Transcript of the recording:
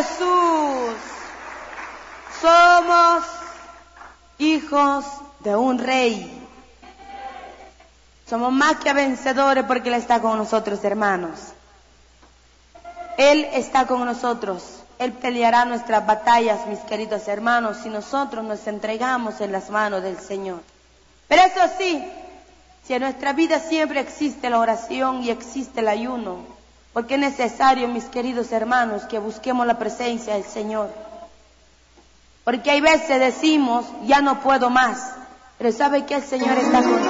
Jesús. Somos hijos de un rey. Somos más que vencedores porque Él está con nosotros, hermanos. Él está con nosotros. Él peleará nuestras batallas, mis queridos hermanos, si nosotros nos entregamos en las manos del Señor. Pero eso sí, si en nuestra vida siempre existe la oración y existe el ayuno, porque es necesario, mis queridos hermanos, que busquemos la presencia del Señor. Porque hay veces decimos, ya no puedo más, pero ¿sabe que el Señor está con nosotros?